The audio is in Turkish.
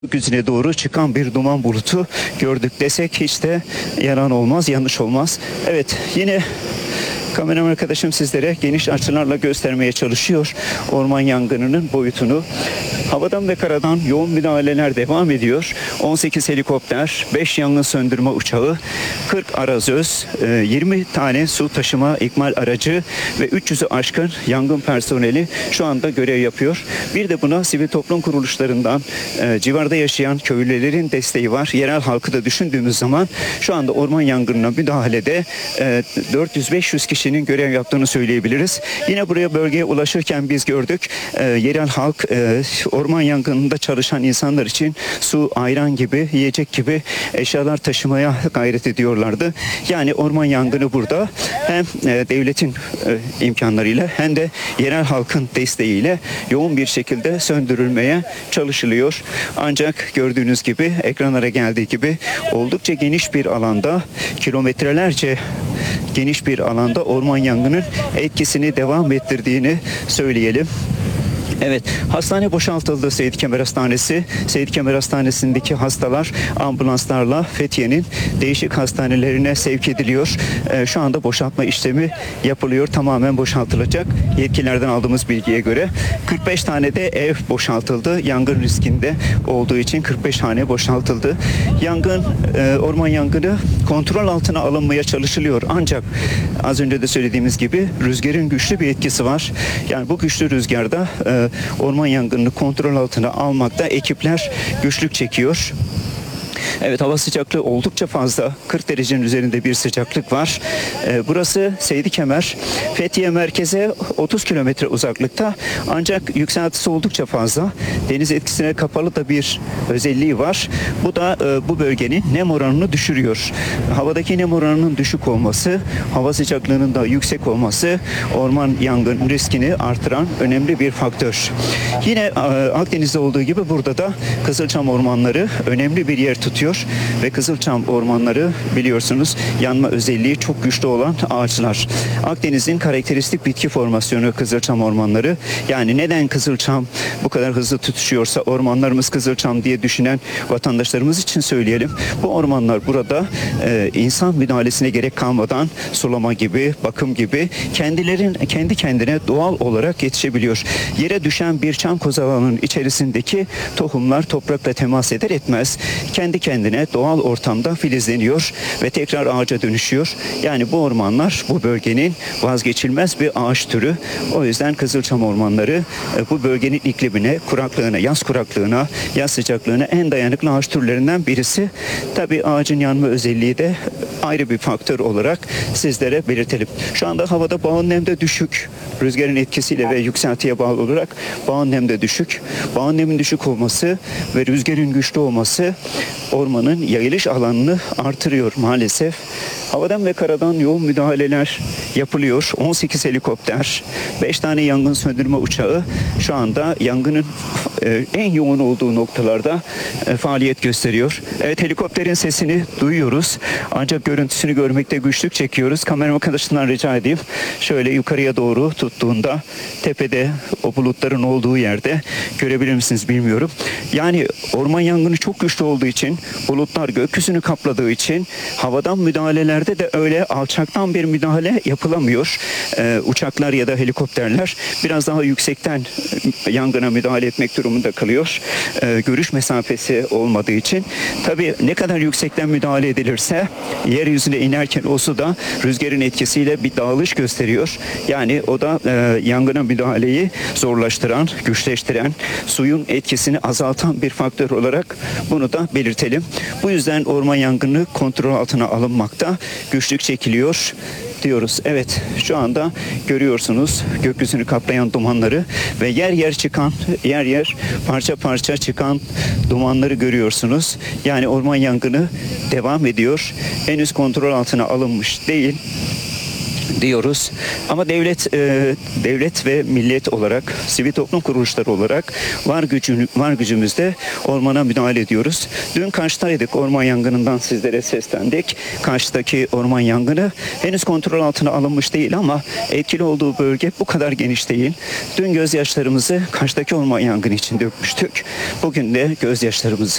Gökyüzüne doğru çıkan bir duman bulutu gördük desek hiç de yalan olmaz, yanlış olmaz. Evet, yine kameraman arkadaşım sizlere geniş açılarla göstermeye çalışıyor orman yangınının boyutunu. Havadan ve karadan yoğun müdahaleler devam ediyor. 18 helikopter, 5 yangın söndürme uçağı, 40 arazöz, 20 tane su taşıma ikmal aracı ve 300'ü aşkın yangın personeli şu anda görev yapıyor. Bir de buna sivil toplum kuruluşlarından civarda yaşayan köylülerin desteği var. Yerel halkı da düşündüğümüz zaman şu anda orman yangınına müdahalede 400-500 kişinin görev yaptığını söyleyebiliriz. Yine buraya bölgeye ulaşırken biz gördük. Yerel halk orman yangınında çalışan insanlar için su, ayran gibi, yiyecek gibi eşyalar taşımaya gayret ediyorlardı. Yani orman yangını burada hem devletin imkanlarıyla hem de yerel halkın desteğiyle yoğun bir şekilde söndürülmeye çalışılıyor. Ancak gördüğünüz gibi ekranlara geldiği gibi oldukça geniş bir alanda, kilometrelerce geniş bir alanda orman yangının etkisini devam ettirdiğini söyleyelim. Evet, hastane boşaltıldı Seyit Kemer Hastanesi. Seyit Kemer Hastanesi'ndeki hastalar ambulanslarla Fethiye'nin değişik hastanelerine sevk ediliyor. Şu anda boşaltma işlemi yapılıyor. Tamamen boşaltılacak. Yetkililerden aldığımız bilgiye göre 45 tane de ev boşaltıldı. Yangın riskinde olduğu için 45 tane boşaltıldı. Yangın, orman yangını kontrol altına alınmaya çalışılıyor. Ancak az önce de söylediğimiz gibi rüzgarın güçlü bir etkisi var. Yani bu güçlü rüzgarda orman yangınını kontrol altına almakta ekipler güçlük çekiyor. Evet, hava sıcaklığı oldukça fazla. 40 derecenin üzerinde bir sıcaklık var. Burası Seyit Kemer. Fethiye merkeze 30 kilometre uzaklıkta. Ancak yükseltisi oldukça fazla. Deniz etkisine kapalı da bir özelliği var. Bu da bu bölgenin nem oranını düşürüyor. Havadaki nem oranının düşük olması, hava sıcaklığının da yüksek olması orman yangın riskini artıran önemli bir faktör. Yine Akdeniz'de olduğu gibi burada da Kızılçam ormanları önemli bir yer tutuyor ve Kızılçam ormanları biliyorsunuz yanma özelliği çok güçlü olan ağaçlar. Akdeniz'in karakteristik bitki formasyonu Kızılçam ormanları. Yani neden Kızılçam bu kadar hızlı tutuşuyorsa ormanlarımız Kızılçam diye düşünen vatandaşlarımız için söyleyelim. Bu ormanlar burada insan müdahalesine gerek kalmadan sulama gibi, bakım gibi kendi kendine doğal olarak yetişebiliyor. Yere düşen bir çam kozalağının içerisindeki tohumlar toprakla temas eder etmez kendi kendine doğal ortamda filizleniyor ve tekrar ağaca dönüşüyor. Yani bu ormanlar bu bölgenin vazgeçilmez bir ağaç türü. O yüzden Kızılçam ormanları bu bölgenin iklimine, kuraklığına, yaz sıcaklığına en dayanıklı ağaç türlerinden birisi. Tabii ağacın yanma özelliği de ayrı bir faktör olarak sizlere belirtelim. Şu anda havada bağın nem de düşük. Rüzgarın etkisiyle ve yükseltiye bağlı olarak bağın nem de düşük. Bağın nemin düşük olması ve rüzgarın güçlü olması ormanın yayılış alanını artırıyor maalesef. Havadan ve karadan yoğun müdahaleler yapılıyor. 18 helikopter, 5 tane yangın söndürme uçağı şu anda yangının en yoğun olduğu noktalarda faaliyet gösteriyor. Evet, helikopterin sesini duyuyoruz. Ancak görüntüsünü görmekte güçlük çekiyoruz. Kamera arkadaşından rica edeyim. Şöyle yukarıya doğru tuttuğunda tepede o bulutların olduğu yerde görebilir misiniz bilmiyorum. Yani orman yangını çok güçlü olduğu için, bulutlar gökyüzünü kapladığı için havadan müdahalelerde de öyle alçaktan bir müdahale yapılamıyor. Uçaklar ya da helikopterler biraz daha yüksekten yangına müdahale etmek durumunda kalıyor. Görüş mesafesi olmadığı için. Tabii ne kadar yüksekten müdahale edilirse yeryüzüne inerken o su da rüzgarın etkisiyle bir dağılış gösteriyor. Yani o da yangına müdahaleyi zorlaştıran, güçleştiren, suyun etkisini azaltan bir faktör olarak bunu da belirtelim. Bu yüzden orman yangını kontrol altına alınmakta, güçlük çekiliyor diyoruz. Evet, şu anda görüyorsunuz gökyüzünü kaplayan dumanları ve yer yer parça parça çıkan dumanları görüyorsunuz. Yani orman yangını devam ediyor. Henüz kontrol altına alınmış değil. diyoruz. Ama devlet ve millet olarak, sivil toplum kuruluşları olarak var gücümüzde ormana müdahale ediyoruz. Dün Kaş'taydık. Orman yangınından sizlere seslendik. Kaş'taki orman yangını henüz kontrol altına alınmış değil ama etkili olduğu bölge bu kadar geniş değil. Dün gözyaşlarımızı Kaş'taki orman yangını için dökmüştük. Bugün de gözyaşlarımızı